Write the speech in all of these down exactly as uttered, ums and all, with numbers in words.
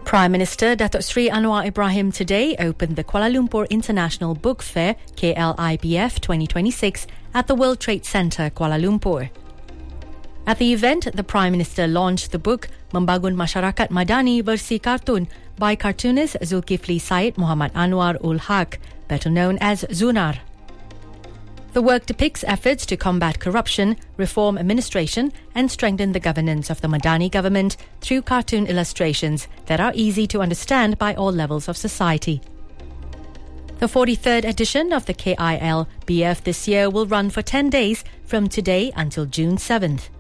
Prime Minister Datuk Seri Anwar Ibrahim today opened the Kuala Lumpur International Book Fair K L I B F twenty twenty-six at the World Trade Centre, Kuala Lumpur. At the event, the Prime Minister launched the book Membangun Masyarakat Madani Versi Kartun by cartoonist Zulkifli Said Muhammad Anwar ul Haq, better known as Zunar. The work depicts efforts to combat corruption, reform administration and strengthen the governance of the Madani government through cartoon illustrations that are easy to understand by all levels of society. The forty-third edition of the K I L B F this year will run for ten days from today until June seventh.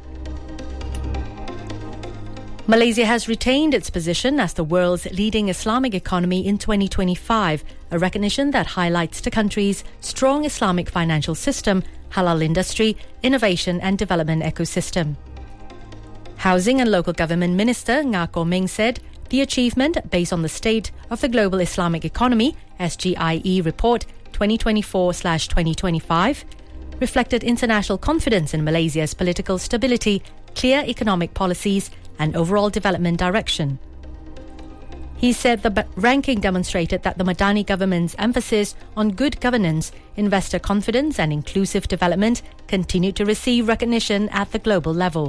Malaysia has retained its position as the world's leading Islamic economy in twenty twenty-five, a recognition that highlights the country's strong Islamic financial system, halal industry, innovation and development ecosystem. Housing and Local Government Minister Nga Koh Meng said the achievement, based on the State of the Global Islamic Economy S G I E report twenty twenty-four to twenty twenty-five, reflected international confidence in Malaysia's political stability, clear economic policies and overall development direction. He said the b- ranking demonstrated that the Madani government's emphasis on good governance, investor confidence and inclusive development continued to receive recognition at the global level.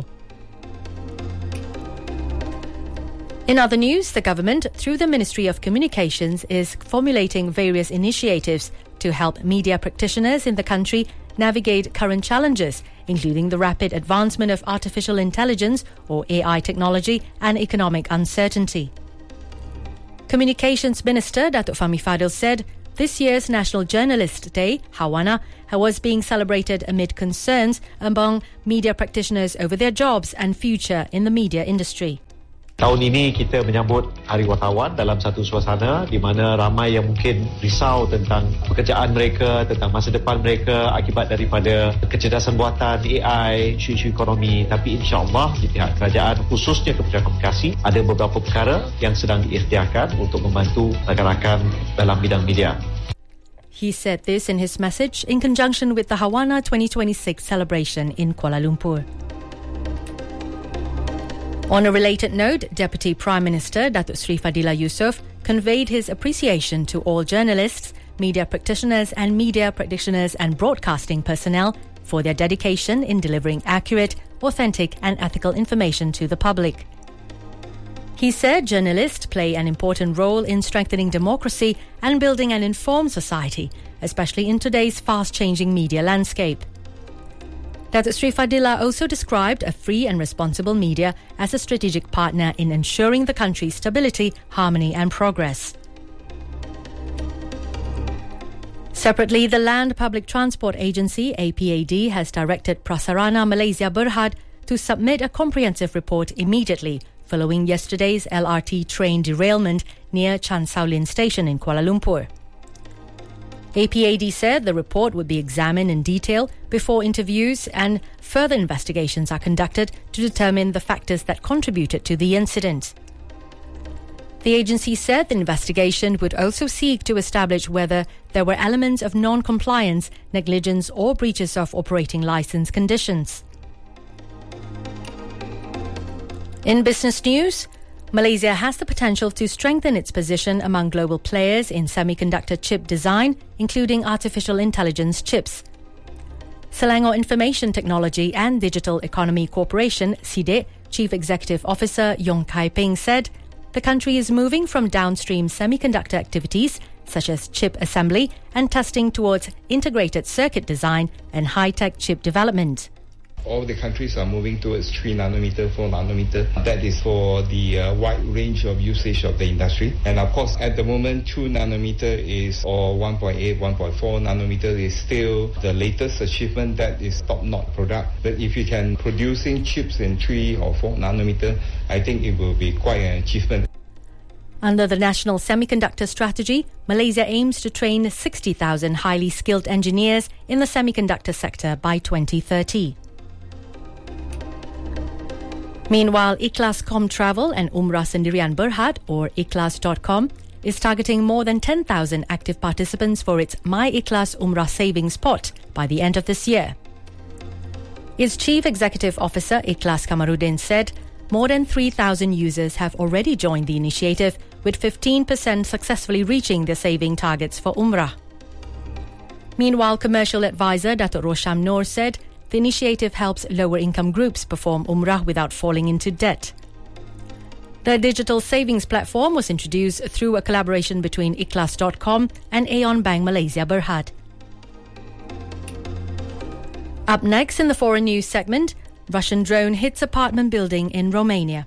In other news, the government, through the Ministry of Communications, is formulating various initiatives to help media practitioners in the country navigate current challenges, including the rapid advancement of artificial intelligence or A I technology and economic uncertainty. Communications Minister Datuk Fahmi Fadil said this year's National Journalist Day, Hawana, was being celebrated amid concerns among media practitioners over their jobs and future in the media industry. Tahun ini kita menyambut Hari Wartawan dalam satu suasana di mana ramai yang mungkin risau tentang pekerjaan mereka, tentang masa depan mereka akibat daripada kecerdasan buatan, A I, isu-isu ekonomi. Tapi insya-Allah di pihak kerajaan, khususnya Kementerian Komunikasi, ada beberapa perkara yang sedang diikhtiarkan untuk membantu rakan-rakan dalam bidang media. He said this in his message in conjunction with the Hawana twenty twenty-six celebration in Kuala Lumpur. On a related note, Deputy Prime Minister Datuk Seri Fadillah Yusof conveyed his appreciation to all journalists, media practitioners and media practitioners and broadcasting personnel for their dedication in delivering accurate, authentic and ethical information to the public. He said journalists play an important role in strengthening democracy and building an informed society, especially in today's fast-changing media landscape. Datuk Seri Fadillah also described a free and responsible media as a strategic partner in ensuring the country's stability, harmony and progress. Separately, the Land Public Transport Agency, A P A D, has directed Prasarana Malaysia Berhad to submit a comprehensive report immediately following yesterday's L R T train derailment near Chan Sao Lin Station in Kuala Lumpur. A P A D said the report would be examined in detail before interviews and further investigations are conducted to determine the factors that contributed to the incident. The agency said the investigation would also seek to establish whether there were elements of non-compliance, negligence or breaches of operating license conditions. In business news, Malaysia has the potential to strengthen its position among global players in semiconductor chip design, including artificial intelligence chips. Selangor Information Technology and Digital Economy Corporation, S I D E, Chief Executive Officer Yong Kai Ping said the country is moving from downstream semiconductor activities, such as chip assembly and testing, towards integrated circuit design and high-tech chip development. All the countries are moving towards three nanometer, four nanometer. That is for the uh, wide range of usage of the industry. And of course, at the moment, two nanometer is, or one point eight, one point four nanometer is still the latest achievement. That is top-notch product. But if you can producing chips in three or four nanometer, I think it will be quite an achievement. Under the National Semiconductor Strategy, Malaysia aims to train sixty thousand highly skilled engineers in the semiconductor sector by twenty thirty. Meanwhile, Ikhlas Com Travel and Umrah Sendirian Berhad, or ikhlas dot com, is targeting more than ten thousand active participants for its My Ikhlas Umrah Savings Pot by the end of this year. Its Chief Executive Officer, Ikhlas Kamaruddin, said More than three thousand users have already joined the initiative, with fifteen percent successfully reaching their saving targets for Umrah. Meanwhile, commercial advisor Datuk Rosham Noor said the initiative helps lower income groups perform Umrah without falling into debt. The digital savings platform was introduced through a collaboration between Ikhlas dot com and Aeon Bank Malaysia Berhad. Up next in the foreign news segment, Russian drone hits apartment building in Romania.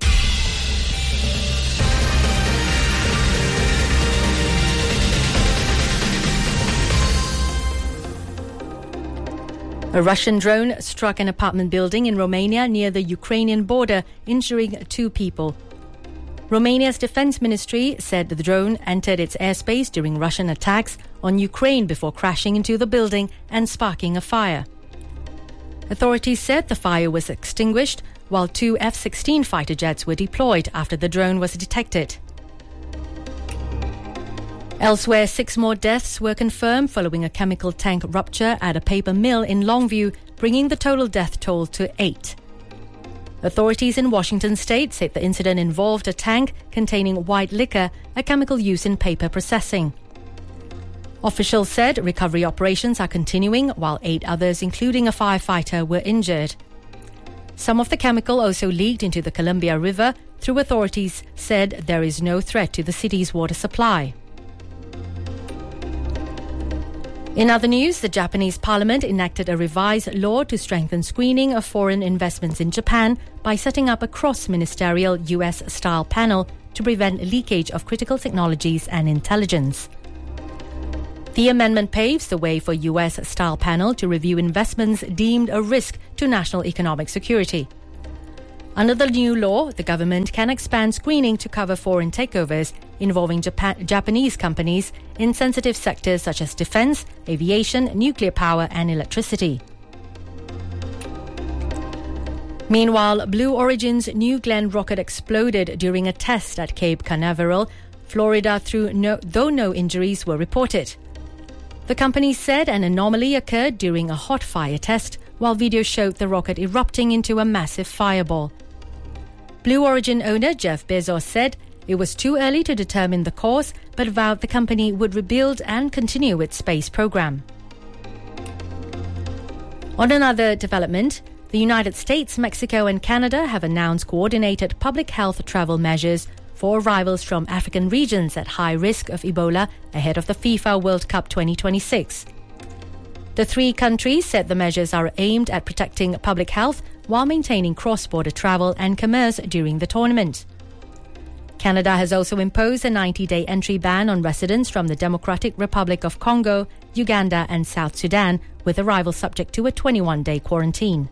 A Russian drone struck an apartment building in Romania near the Ukrainian border, injuring two people. Romania's defense ministry said the drone entered its airspace during Russian attacks on Ukraine before crashing into the building and sparking a fire. Authorities said the fire was extinguished while two F sixteen fighter jets were deployed after the drone was detected. Elsewhere, six more deaths were confirmed following a chemical tank rupture at a paper mill in Longview, bringing the total death toll to eight. Authorities in Washington state said the incident involved a tank containing white liquor, a chemical used in paper processing. Officials said recovery operations are continuing, while eight others, including a firefighter, were injured. Some of the chemical also leaked into the Columbia River, though authorities said there is no threat to the city's water supply. In other news, the Japanese parliament enacted a revised law to strengthen screening of foreign investments in Japan by setting up a cross-ministerial U S-style panel to prevent leakage of critical technologies and intelligence. The amendment paves the way for U S-style panel to review investments deemed a risk to national economic security. Under the new law, the government can expand screening to cover foreign takeovers involving Japan- Japanese companies in sensitive sectors such as defense, aviation, nuclear power and electricity. Meanwhile, Blue Origin's New Glenn rocket exploded during a test at Cape Canaveral, Florida, through no, though no injuries were reported. The company said an anomaly occurred during a hot fire test, while video showed the rocket erupting into a massive fireball. Blue Origin owner Jeff Bezos said it was too early to determine the cause, but vowed the company would rebuild and continue its space program. On another development, the United States, Mexico and Canada have announced coordinated public health travel measures for arrivals from African regions at high risk of Ebola ahead of the FIFA World Cup twenty twenty-six. The three countries said the measures are aimed at protecting public health while maintaining cross-border travel and commerce during the tournament. Canada has also imposed a ninety-day entry ban on residents from the Democratic Republic of Congo, Uganda and South Sudan, with arrivals subject to a twenty-one day quarantine.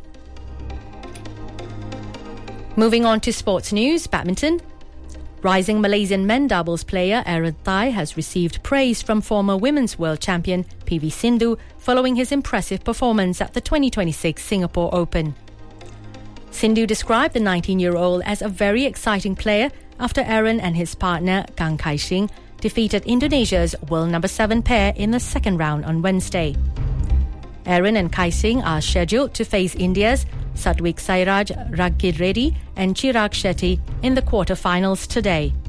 Moving on to sports news, badminton. Rising Malaysian men doubles player Aaron Thai has received praise from former women's world champion P V Sindhu following his impressive performance at the twenty twenty-six Singapore Open. Sindhu described the nineteen-year-old as a very exciting player after Aaron and his partner Kang Kai-shing defeated Indonesia's world number seven pair in the second round on Wednesday. Aaron and Kai-shing are scheduled to face India's Satwik Sairaj Rankireddy and Chirag Shetty in the quarterfinals today.